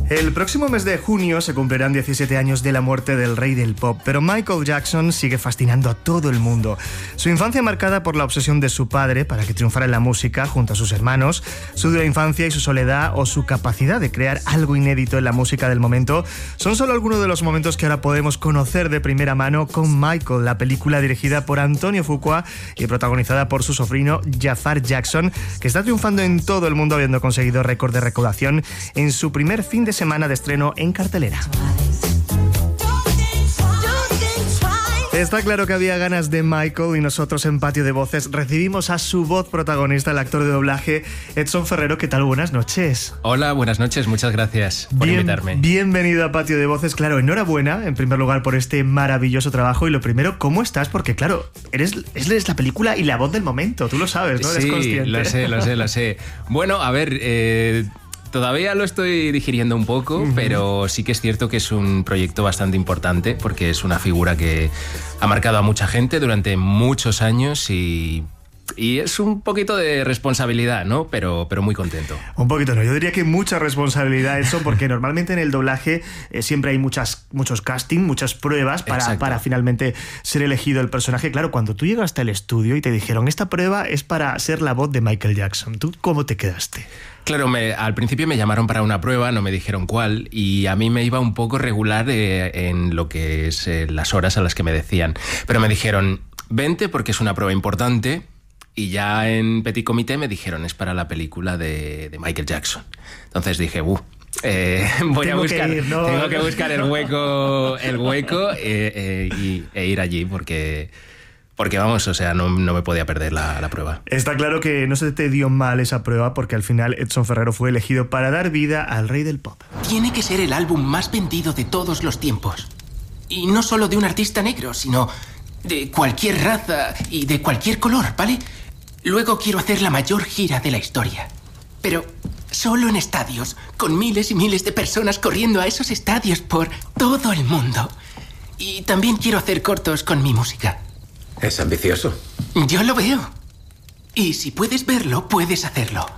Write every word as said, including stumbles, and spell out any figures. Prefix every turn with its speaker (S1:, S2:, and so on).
S1: El próximo mes de junio se cumplirán diecisiete años de la muerte del rey del pop, pero Michael Jackson sigue fascinando a todo el mundo. Su infancia marcada por la obsesión de su padre para que triunfara en la música junto a sus hermanos, su dura infancia y su soledad o su capacidad de crear algo inédito en la música del momento son solo algunos de los momentos que ahora podemos conocer de primera mano con Michael, la película dirigida por Antonio Fuqua y protagonizada por su sobrino Jafar Jackson, que está triunfando en todo el mundo habiendo conseguido récord de recaudación en su primer fin de semana de estreno en cartelera. Está claro que había ganas de Michael y nosotros en Patio de Voces recibimos a su voz protagonista, el actor de doblaje Edson Ferrero. ¿Qué tal? Buenas noches.
S2: Hola, buenas noches, muchas gracias por
S1: Bien,
S2: invitarme.
S1: Bienvenido a Patio de Voces. Claro, enhorabuena en primer lugar por este maravilloso trabajo y lo primero, ¿cómo estás? Porque claro, eres, eres la película y la voz del momento, tú lo sabes, ¿no? Eres
S2: Sí,
S1: consciente.
S2: lo sé, lo sé, lo sé. Bueno, a ver, eh... todavía lo estoy digiriendo un poco, uh-huh. pero sí que es cierto que es un proyecto bastante importante porque es una figura que ha marcado a mucha gente durante muchos años y... Y es un poquito de responsabilidad, ¿no? Pero, pero muy contento.
S1: Un poquito no, yo diría que mucha responsabilidad eso, porque normalmente en el doblaje eh, siempre hay muchas, muchos casting, muchas pruebas para, para finalmente ser elegido el personaje. Claro, cuando tú llegaste al estudio y te dijeron esta prueba es para ser la voz de Michael Jackson, ¿tú cómo te quedaste?
S2: Claro, me, al principio me llamaron para una prueba, no me dijeron cuál, y a mí me iba un poco regular eh, en lo que es eh, las horas a las que me decían. Pero me dijeron, vente porque es una prueba importante. Y ya en Petit Comité me dijeron, es para la película de, de Michael Jackson. Entonces dije, uh, eh, voy
S1: tengo
S2: a buscar,
S1: que ir, ¿no?
S2: tengo que buscar el hueco, el hueco eh, eh, y, e ir allí porque, porque vamos, o sea, no, no me podía perder la, la prueba.
S1: Está claro que no se te dio mal esa prueba porque al final Edson Ferrero fue elegido para dar vida al rey del pop.
S3: Tiene que ser el álbum más vendido de todos los tiempos. Y no solo de un artista negro, sino de cualquier raza y de cualquier color, ¿vale? Luego quiero hacer la mayor gira de la historia. Pero solo en estadios, con miles y miles de personas corriendo a esos estadios por todo el mundo. Y también quiero hacer cortos con mi música.
S4: Es ambicioso.
S3: Yo lo veo. Y si puedes verlo, puedes hacerlo.